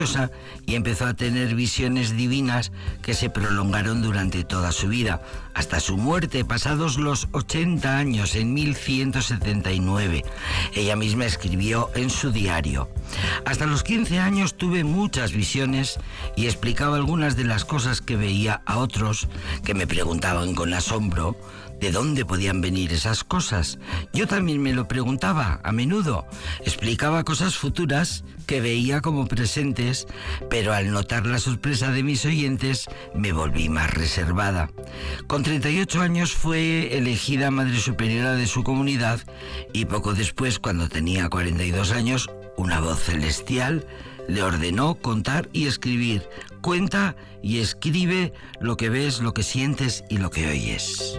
y empezó a tener visiones divinas que se prolongaron durante toda su vida, hasta su muerte, pasados los 80 años, en 1179. Ella misma escribió en su diario: hasta los 15 años tuve muchas visiones y explicaba algunas de las cosas que veía a otros que me preguntaban con asombro de dónde podían venir esas cosas. Yo también me lo preguntaba a menudo. Explicaba cosas futuras que veía como presentes, pero al notar la sorpresa de mis oyentes me volví más reservada. Con 38 años fue elegida Madre Superiora de su comunidad y poco después, cuando tenía 42 años, una voz celestial le ordenó contar y escribir. Cuenta y escribe lo que ves, lo que sientes y lo que oyes.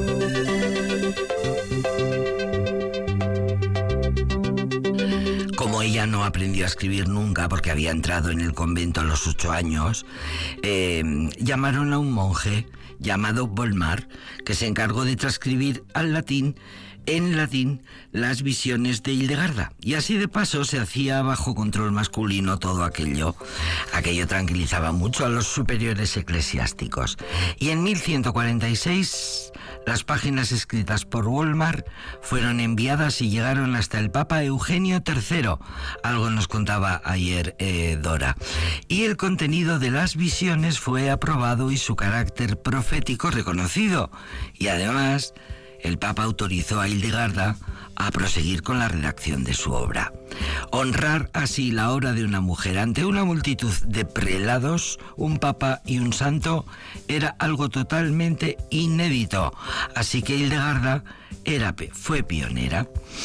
Como ella no aprendió a escribir nunca porque había entrado en el convento a los 8 años, llamaron a un monje llamado Volmar, que se encargó de transcribir en latín las visiones de Hildegarda, y así de paso se hacía bajo control masculino todo aquello. Aquello tranquilizaba mucho a los superiores eclesiásticos, y en 1146 las páginas escritas por Volmar fueron enviadas y llegaron hasta el Papa Eugenio III. Algo nos contaba ayer Dora. Y el contenido de las visiones fue aprobado y su carácter profético reconocido. Y además, el Papa autorizó a Hildegarda a proseguir con la redacción de su obra. Honrar así la obra de una mujer ante una multitud de prelados, un papa y un santo, era algo totalmente inédito. Así que Hildegarda fue pionera.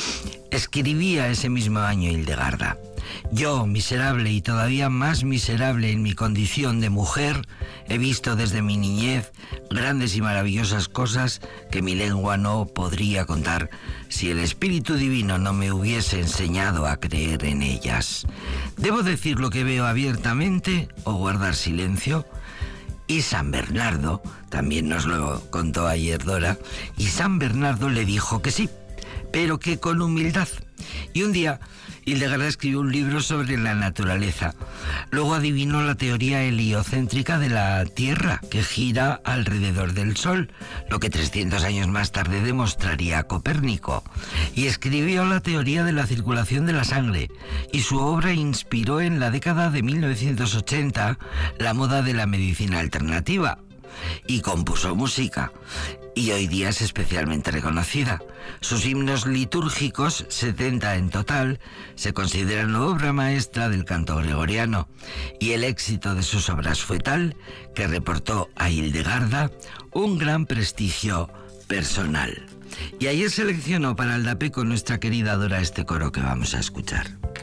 Escribía ese mismo año Hildegarda: yo, miserable y todavía más miserable en mi condición de mujer, he visto desde mi niñez grandes y maravillosas cosas que mi lengua no podría contar si el Espíritu Divino no me hubiese enseñado a creer en ellas. ¿Debo decir lo que veo abiertamente o guardar silencio? Y San Bernardo, también nos lo contó ayer Dora, y San Bernardo le dijo que sí, pero que con humildad. Y un día Hildegarda escribió un libro sobre la naturaleza. Luego adivinó la teoría heliocéntrica de la Tierra, que gira alrededor del Sol, lo que 300 años más tarde demostraría Copérnico. Y escribió la teoría de la circulación de la sangre, y su obra inspiró en la década de 1980 la moda de la medicina alternativa. Y compuso música, y hoy día es especialmente reconocida. Sus himnos litúrgicos, 70 en total, se consideran obra maestra del canto gregoriano, y el éxito de sus obras fue tal que reportó a Hildegarda un gran prestigio personal. Y ayer seleccionó para el DAPECO nuestra querida Dora este coro que vamos a escuchar.